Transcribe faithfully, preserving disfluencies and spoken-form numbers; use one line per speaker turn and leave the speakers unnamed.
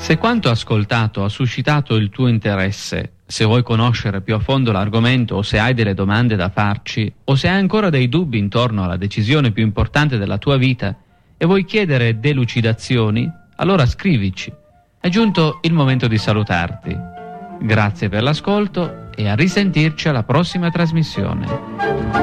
Se quanto ascoltato ha suscitato il tuo interesse, se vuoi conoscere più a fondo l'argomento o se hai delle domande da farci o se hai ancora dei dubbi intorno alla decisione più importante della tua vita e vuoi chiedere delucidazioni, allora scrivici. È giunto il momento di salutarti. Grazie per l'ascolto e a risentirci alla prossima trasmissione.